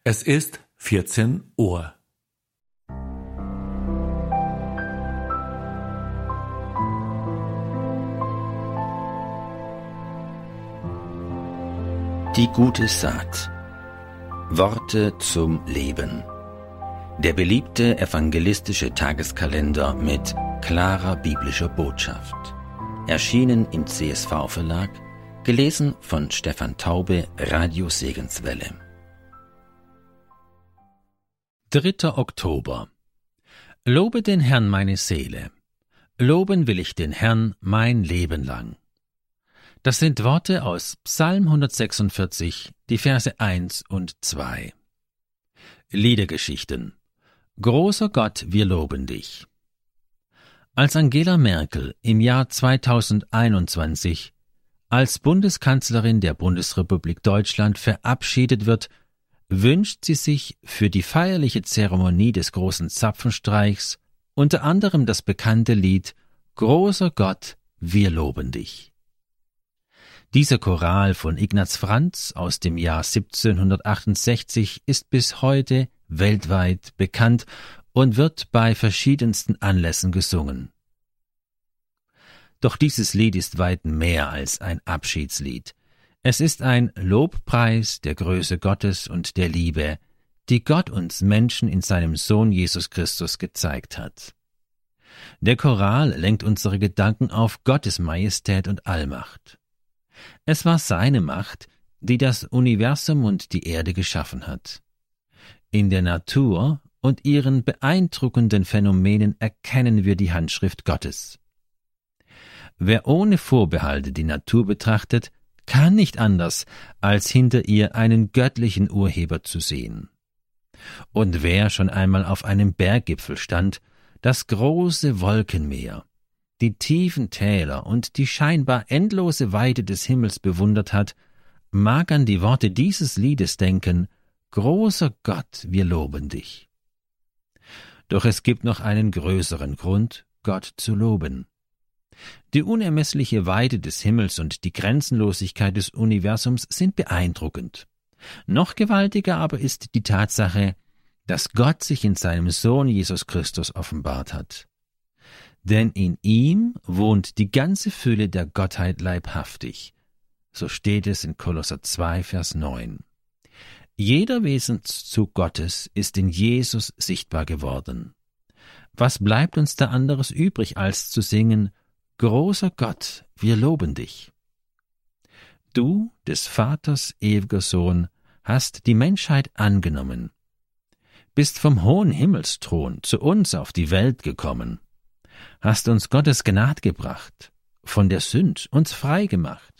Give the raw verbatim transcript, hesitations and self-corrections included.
Es ist vierzehn Uhr. Die gute Saat. Worte zum Leben. Der beliebte evangelistische Tageskalender mit klarer biblischer Botschaft. Erschienen im C S V-Verlag, gelesen von Stefan Taube, Radio Segenswelle. dritter Oktober. Lobe den Herrn meine Seele. Loben will ich den Herrn mein Leben lang. Das sind Worte aus Psalm hundertsechsundvierzig, die Verse eins und zwei. Liedergeschichten. Großer Gott, wir loben dich. Als Angela Merkel im Jahr zweitausendeinundzwanzig als Bundeskanzlerin der Bundesrepublik Deutschland verabschiedet wird, wünscht sie sich für die feierliche Zeremonie des großen Zapfenstreichs unter anderem das bekannte Lied »Großer Gott, wir loben dich«. Dieser Choral von Ignaz Franz aus dem Jahr siebzehnhundertachtundsechzig ist bis heute weltweit bekannt und wird bei verschiedensten Anlässen gesungen. Doch dieses Lied ist weit mehr als ein Abschiedslied. Es ist ein Lobpreis der Größe Gottes und der Liebe, die Gott uns Menschen in seinem Sohn Jesus Christus gezeigt hat. Der Choral lenkt unsere Gedanken auf Gottes Majestät und Allmacht. Es war seine Macht, die das Universum und die Erde geschaffen hat. In der Natur und ihren beeindruckenden Phänomenen erkennen wir die Handschrift Gottes. Wer ohne Vorbehalte die Natur betrachtet, kann nicht anders, als hinter ihr einen göttlichen Urheber zu sehen. Und wer schon einmal auf einem Berggipfel stand, das große Wolkenmeer, die tiefen Täler und die scheinbar endlose Weite des Himmels bewundert hat, mag an die Worte dieses Liedes denken: »Großer Gott, wir loben dich.« Doch es gibt noch einen größeren Grund, Gott zu loben. Die unermessliche Weite des Himmels und die Grenzenlosigkeit des Universums sind beeindruckend. Noch gewaltiger aber ist die Tatsache, dass Gott sich in seinem Sohn Jesus Christus offenbart hat. Denn in ihm wohnt die ganze Fülle der Gottheit leibhaftig. So steht es in Kolosser zwei, Vers neun. Jeder Wesenszug Gottes ist in Jesus sichtbar geworden. Was bleibt uns da anderes übrig, als zu singen: »Großer Gott, wir loben dich«? Du, des Vaters ewiger Sohn, hast die Menschheit angenommen, bist vom hohen Himmelsthron zu uns auf die Welt gekommen, hast uns Gottes Gnad gebracht, von der Sünd uns frei gemacht,